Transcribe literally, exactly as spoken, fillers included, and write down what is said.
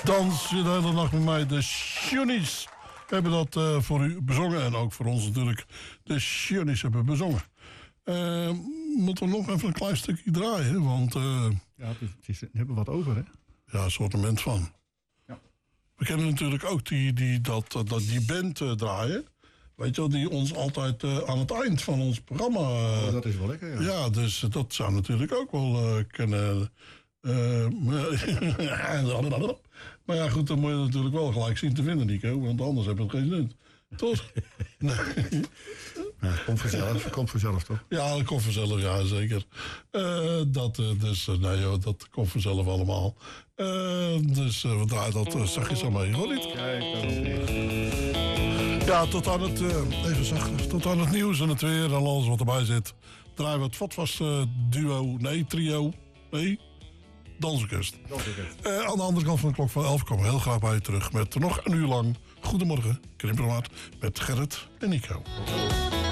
Dans je de hele nacht met mij, de Shunies hebben dat uh, voor u bezongen. En ook voor ons natuurlijk, de Shunies hebben bezongen. Uh, moeten we nog even een klein stukje draaien, want... Uh, ja, het is, het is, we hebben wat over, hè? Ja, een soortement van. Ja. We kennen natuurlijk ook die, die, dat, dat, die band uh, draaien. Weet je wel, die ons altijd uh, aan het eind van ons programma... Uh, oh, dat is wel lekker, ja. Ja, dus uh, dat zou natuurlijk ook wel uh, kunnen... Uh, maar, maar ja, goed, dan moet je natuurlijk wel gelijk zien te vinden, Nico. Want anders heb je het geen zin. Toch? Nee. Ja, het komt vanzelf, het komt vanzelf, toch? Ja, dat komt vanzelf, ja, zeker. Uh, dat, uh, dus, uh, nee joh, dat komt vanzelf allemaal. Uh, dus uh, we draaien dat uh, zachtjes aan mee, hoor niet? Kijk, dat is niet. Ja, tot aan het, uh, even zacht, tot aan het nieuws en het weer en alles wat erbij zit. Draaien we het Vatvast uh, duo, nee, trio, nee... Dansorkest. Uh, aan de andere kant van de klok van elf komen we heel graag bij je terug met nog een uur lang Goedemorgen, Krimpermaat met Gerrit en Nico.